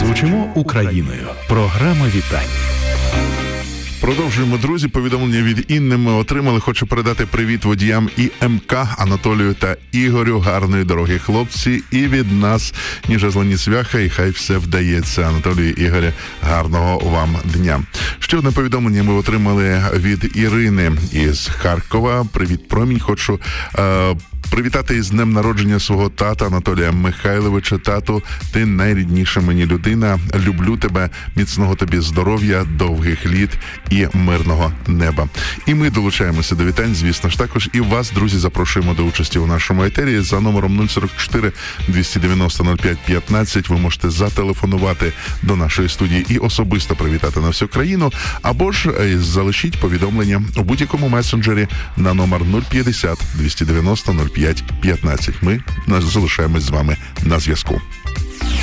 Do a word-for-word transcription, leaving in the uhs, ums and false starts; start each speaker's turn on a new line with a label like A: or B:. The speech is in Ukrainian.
A: Звучимо Україною. Програма вітань.
B: Продовжуємо, друзі. Повідомлення від Інни ми отримали. Хочу передати привіт водіям і ем ка Анатолію та Ігорю. Гарної дороги, хлопці. І від нас ні жезла, ні свяха, і хай все вдається. Анатолію і Ігорю, гарного вам дня. Ще одне повідомлення ми отримали від Ірини із Харкова. Привіт, промінь. Хочу е- привітати із днем народження свого тата Анатолія Михайловича. Тату, ти найрідніша мені людина. Люблю тебе, міцного тобі здоров'я, довгих літ і мирного неба. І ми долучаємося до вітань, звісно ж. Також і вас, друзі, запрошуємо до участі у нашому етері. За номером нуль сорок чотири двісті дев'яносто нуль п'ять п'ятнадцять ви можете зателефонувати до нашої студії і особисто привітати на всю країну, або ж залишіть повідомлення у будь-якому месенджері на номер нуль п'ятдесят двісті дев'яносто нуль п'ять п'ятнадцять. Ми залишаємось з вами на зв'язку.